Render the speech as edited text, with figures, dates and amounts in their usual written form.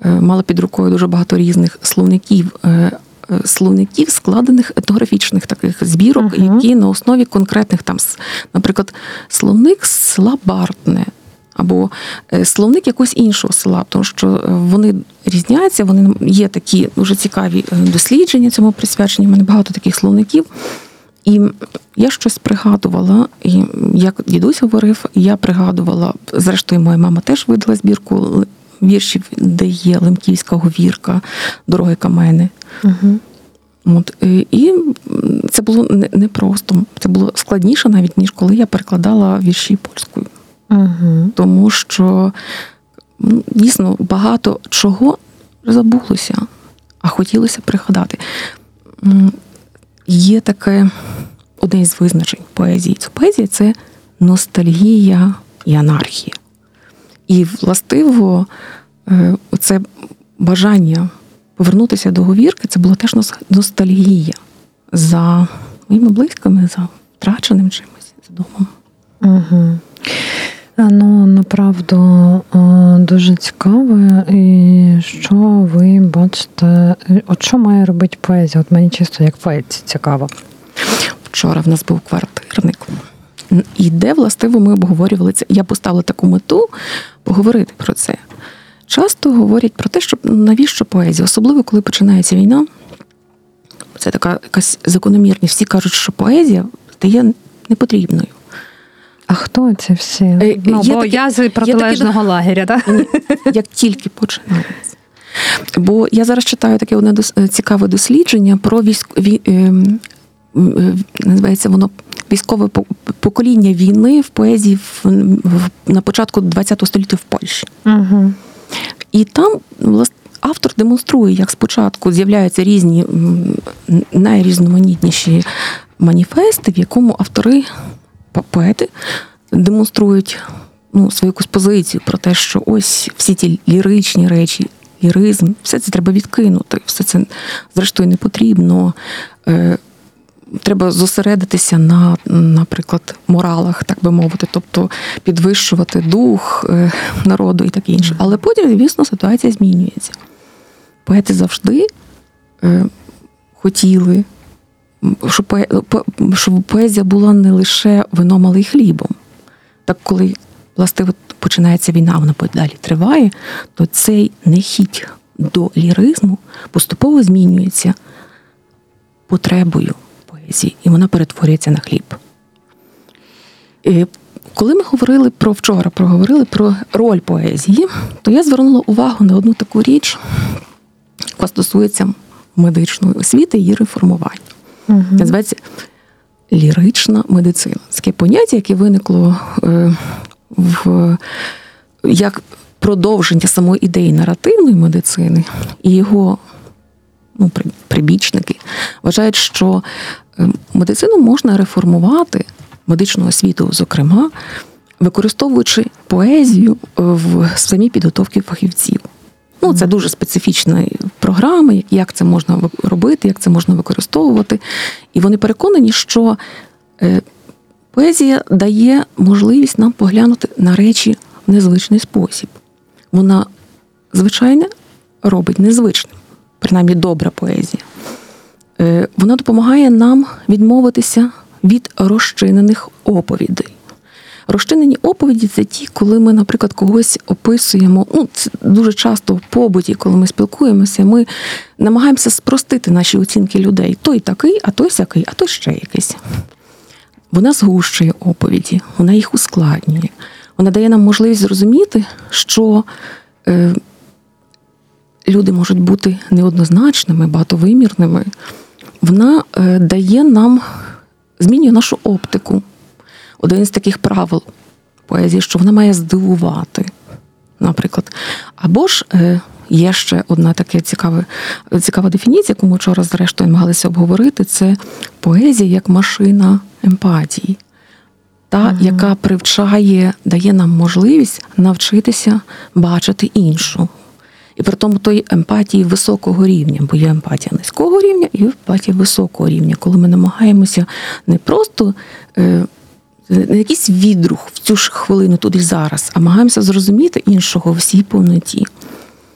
мала під рукою дуже багато різних словників, складених етнографічних таких збірок, які на основі конкретних там, наприклад, словник села Бартне, або словник якогось іншого села, тому що вони різняться, вони є такі дуже цікаві дослідження цьому присвячені, в мене багато таких словників. І я щось пригадувала, і як дідусь говорив, я пригадувала, зрештою, моя мама теж видала збірку віршів, де є лемківська говірка, дороги камени. І це було непросто, це було складніше навіть, ніж коли я перекладала вірші польською. Тому що дійсно багато чого забулося, а хотілося пригадати. Є таке одне із визначень поезії. Поезія – це ностальгія і анархія. І, властиво, це бажання повернутися до говірки – це була теж ностальгія за моїми близькими, за втраченим чимось, за домом. Ну, направду, дуже цікаво. І що ви бачите, от що має робити поезія? От мені чисто як поетці цікаво. Вчора в нас був квартирник. І де, властиво, ми обговорювали це. Я поставила таку мету поговорити про це. Часто говорять про те, що навіщо поезія, особливо коли починається війна. Це така якась закономірність. Всі кажуть, що поезія стає непотрібною. А хто це всі? Бо я з протилежного лагеря, так? Як тільки починається. Бо я зараз читаю таке одне цікаве дослідження про називається воно «Військове покоління війни в поезії на початку ХХ століття в Польщі». І там, власне, автор демонструє, як спочатку з'являються різні найрізноманітніші маніфести, в якому автори, поети демонструють свою якусь позицію про те, що ось всі ті ліричні речі, ліризм, все це треба відкинути, все це, зрештою, не потрібно. Треба зосередитися на, наприклад, моралах, так би мовити, тобто підвищувати дух народу і таке інше. Але потім, звісно, ситуація змінюється. Поети завжди хотіли, щоб поезія була не лише вином, але й хлібом. Так, коли, власне, починається війна, вона далі триває, то цей нехідь до ліризму поступово змінюється потребою поезії, і вона перетворюється на хліб. І коли ми проговорили про роль поезії, то я звернула увагу на одну таку річ, яка стосується медичної освіти і її реформування. Називається лірична медицина. Це таке поняття, яке виникло як продовження самої ідеї наративної медицини, і його прибічники вважають, що медицину можна реформувати, медичну освіту, зокрема, використовуючи поезію в самій підготовці фахівців. Це дуже специфічна програма, як це можна робити, як це можна використовувати. І вони переконані, що поезія дає можливість нам поглянути на речі в незвичний спосіб. Вона, звичайно, робить незвичним, принаймні добра поезія. Вона допомагає нам відмовитися від розчинених оповідей. Розчинені оповіді – це ті, коли ми, наприклад, когось описуємо, це дуже часто в побуті, коли ми спілкуємося, ми намагаємося спростити наші оцінки людей. Той такий, а той сякий, а той ще якийсь. Вона згущує оповіді, вона їх ускладнює. Вона дає нам можливість зрозуміти, що люди можуть бути неоднозначними, багатовимірними. Вона дає нам, змінює нашу оптику. Один з таких правил поезії, що вона має здивувати, наприклад. Або ж є ще одна така цікава дефініція, яку ми вчора, зрештою, намагалися обговорити, це поезія як машина емпатії. Яка привчає, дає нам можливість навчитися бачити іншу. І при тому тої емпатії високого рівня, бо є емпатія низького рівня і емпатія високого рівня, коли ми намагаємося не просто не якийсь відрух в цю ж хвилину тут і зараз, а намагаємося зрозуміти іншого в всій повноті.